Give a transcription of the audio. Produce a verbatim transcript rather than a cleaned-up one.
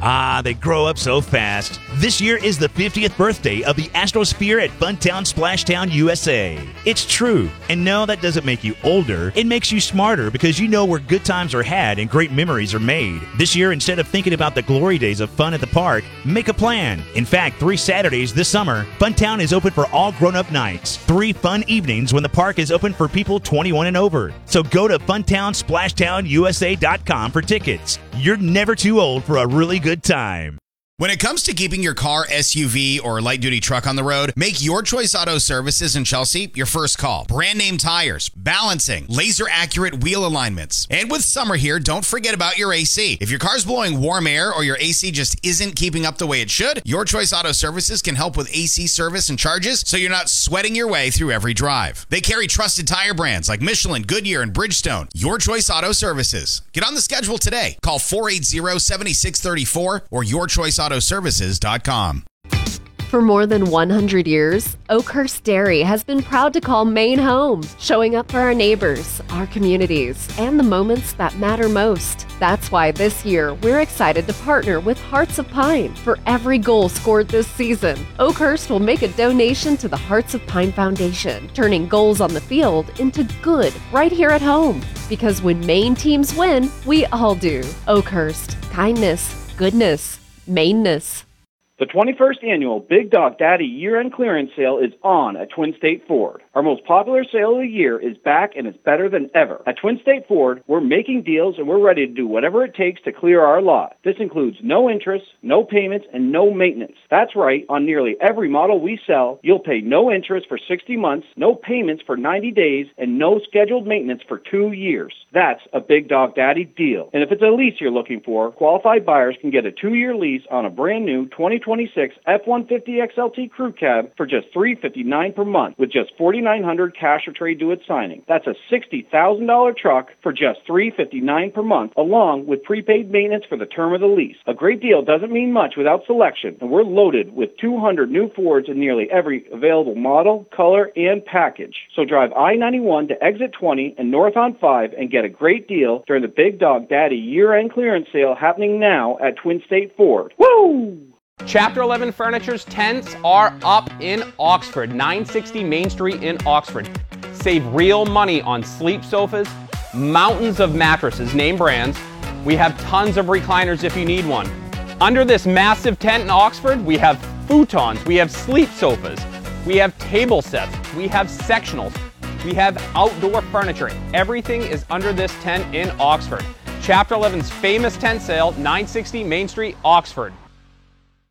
Ah, they grow up so fast. This year is the fiftieth birthday of the Astrosphere at Funtown Splashtown, U S A. It's true. And no, that doesn't make you older. It makes you smarter because you know where good times are had and great memories are made. This year, instead of thinking about the glory days of fun at the park, make a plan. In fact, three Saturdays this summer, Funtown is open for all grown-up nights. Three fun evenings when the park is open for people twenty-one and over. So go to funtown splashtown u s a dot com for tickets. You're never too old for a really good time. When it comes to keeping your car, S U V, or light-duty truck on the road, make Your Choice Auto Services in Chelsea your first call. Brand name tires, balancing, laser-accurate wheel alignments. And with summer here, don't forget about your A C. If your car's blowing warm air or your A C just isn't keeping up the way it should, Your Choice Auto Services can help with A C service and charges so you're not sweating your way through every drive. They carry trusted tire brands like Michelin, Goodyear, and Bridgestone. Your Choice Auto Services. Get on the schedule today. Call four eight zero, seven six three four or your choice auto services dot com. For more than one hundred years, Oakhurst Dairy has been proud to call Maine home, showing up for our neighbors, our communities, and the moments that matter most. That's why this year we're excited to partner with Hearts of Pine. For every goal scored this season, Oakhurst will make a donation to the Hearts of Pine Foundation, turning goals on the field into good right here at home. Because when Maine teams win, we all do. Oakhurst, kindness, goodness, Maineness. The twenty-first annual Big Dog Daddy year-end clearance sale is on at Twin State Ford. Our most popular sale of the year is back and it's better than ever. At Twin State Ford, we're making deals and we're ready to do whatever it takes to clear our lot. This includes no interest, no payments, and no maintenance. That's right, on nearly every model we sell, you'll pay no interest for sixty months, no payments for ninety days, and no scheduled maintenance for two years. That's a Big Dog Daddy deal. And if it's a lease you're looking for, qualified buyers can get a two-year lease on a brand new twenty twenty-six F one fifty X L T crew cab for just three hundred fifty-nine dollars per month with just forty-nine hundred dollars cash or trade due at signing. That's a sixty thousand dollars truck for just three hundred fifty-nine dollars per month, along with prepaid maintenance for the term of the lease. A great deal doesn't mean much without selection, and we're loaded with two hundred new Fords in nearly every available model, color, and package. So drive I ninety-one to exit twenty and north on five and get a great deal during the Big Dog Daddy year-end clearance sale happening now at Twin State Ford. Woo! Chapter eleven Furniture's tents are up in Oxford, nine sixty Main Street in Oxford. Save real money on sleep sofas, mountains of mattresses, name brands. We have tons of recliners if you need one. Under this massive tent in Oxford, we have futons, we have sleep sofas, we have table sets, we have sectionals, we have outdoor furniture. Everything is under this tent in Oxford. Chapter eleven's famous tent sale, nine sixty Main Street, Oxford.